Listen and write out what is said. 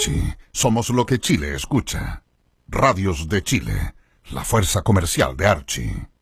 Archie, somos lo que Chile escucha. Radios de Chile, la fuerza comercial de Archie.